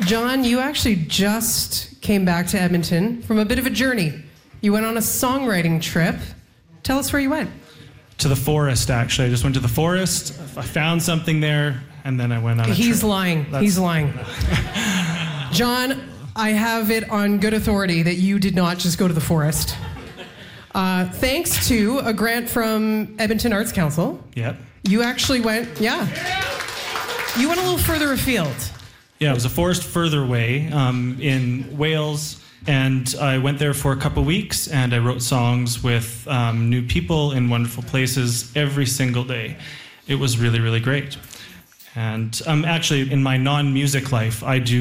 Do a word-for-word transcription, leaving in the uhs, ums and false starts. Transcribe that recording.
John, you actually just came back to Edmonton from a bit of a journey. You went on a songwriting trip. Tell us where you went. To the forest, actually. I just went to the forest. I found something there, and then I went on a He's trip. lying. That's- He's lying. John, I have it on good authority that you did not just go to the forest. Uh, thanks to a grant from Edmonton Arts Council, Yep. you actually went, yeah. You went a little further afield. Yeah, it was a forest further away um, in Wales, and I went there for a couple weeks, and I wrote songs with um, new people in wonderful places every single day. It was really, really great. And um, actually, in my non-music life, I do